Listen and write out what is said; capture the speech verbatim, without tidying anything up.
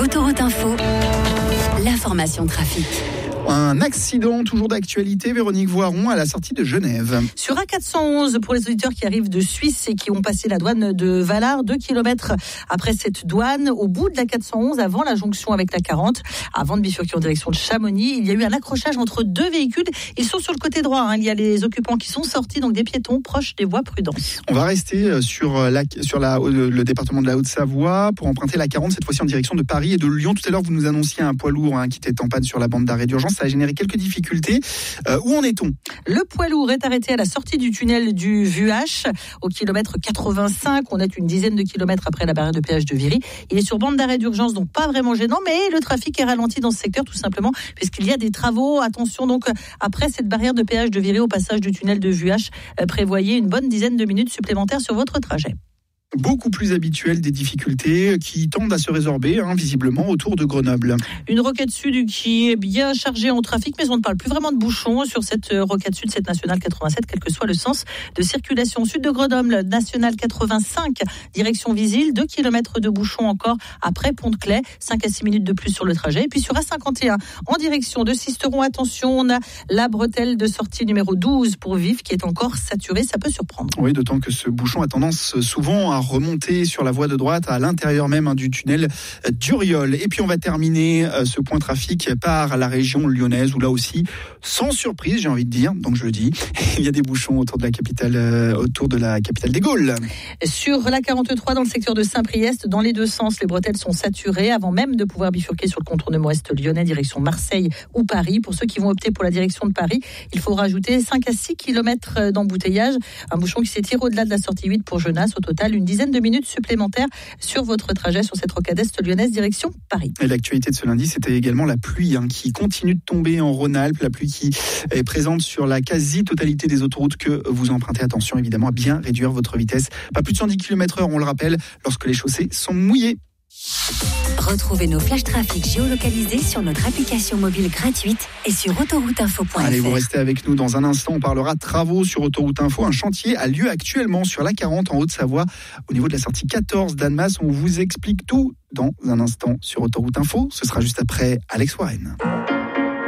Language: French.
Autoroute Info, l'information trafic. Un accident toujours d'actualité, Véronique Voiron, à la sortie de Genève. Sur A quatre cent onze, pour les auditeurs qui arrivent de Suisse et qui ont passé la douane de Valard, deux kilomètres après cette douane, au bout de l'A quatre cent onze, avant la jonction avec l'A quarante, avant de bifurquer en direction de Chamonix, il y a eu un accrochage entre deux véhicules. Ils sont sur le côté droit, hein. Il y a les occupants qui sont sortis, donc des piétons proches des voies Prudence. On va rester sur, la, sur la, le département de la Haute-Savoie pour emprunter l'A quarante, cette fois-ci en direction de Paris et de Lyon. Tout à l'heure, vous nous annonciez un poids lourd hein, qui était en panne sur la bande d'arrêt d'urgence. Ça a généré quelques difficultés. Euh, où en est-on ? Le poids lourd est arrêté à la sortie du tunnel du Vuache, au kilomètre quatre-vingt-cinq. On est une dizaine de kilomètres après la barrière de péage de Viry. Il est sur bande d'arrêt d'urgence, donc pas vraiment gênant, mais le trafic est ralenti dans ce secteur, tout simplement, puisqu'il y a des travaux. Attention, donc, après cette barrière de péage de Viry, au passage du tunnel de Vuache, euh, prévoyez une bonne dizaine de minutes supplémentaires sur votre trajet. Beaucoup plus habituel des difficultés qui tendent à se résorber, hein, visiblement, autour de Grenoble. Une rocade sud qui est bien chargée en trafic, mais on ne parle plus vraiment de bouchons sur cette rocade sud, cette nationale quatre-vingt-sept, quel que soit le sens de circulation. Sud de Grenoble, nationale quatre-vingt-cinq, direction Visil, deux kilomètres de bouchons encore après Pont-de-Claix, cinq à six minutes de plus sur le trajet. Et puis sur A cinquante et un, en direction de Sisteron, attention, on a la bretelle de sortie numéro douze pour Vif qui est encore saturée, ça peut surprendre. Oui, d'autant que ce bouchon a tendance souvent à remonter sur la voie de droite à l'intérieur même hein, du tunnel d'Uriol. Et puis on va terminer euh, ce point trafic par la région lyonnaise où là aussi, sans surprise, j'ai envie de dire, donc je le dis, il y a des bouchons autour de la capitale, euh, autour de la capitale des Gaules. Sur la quarante-trois, dans le secteur de Saint-Priest, dans les deux sens, les bretelles sont saturées avant même de pouvoir bifurquer sur le contournement est lyonnais, direction Marseille ou Paris. Pour ceux qui vont opter pour la direction de Paris, il faut rajouter cinq à six kilomètres d'embouteillage. Un bouchon qui s'étire au-delà de la sortie huit pour Genasse. Au total, une dizaine de minutes supplémentaires sur votre trajet sur cette rocade est lyonnaise direction Paris. Et l'actualité de ce lundi, c'était également la pluie hein, qui continue de tomber en Rhône-Alpes, la pluie qui est présente sur la quasi-totalité des autoroutes que vous empruntez. Attention évidemment à bien réduire votre vitesse. Pas plus de cent dix kilomètres heure, on le rappelle, lorsque les chaussées sont mouillées. Retrouvez nos flashs trafic géolocalisés sur notre application mobile gratuite et sur autoroute info point f r. Allez, vous restez avec nous dans un instant. On parlera travaux sur Autoroute Info. Un chantier a lieu actuellement sur l'A quarante en Haute-Savoie, au niveau de la sortie quatorze d'Annemasse. On vous explique tout dans un instant sur Autoroute Info. Ce sera juste après Alex Warren.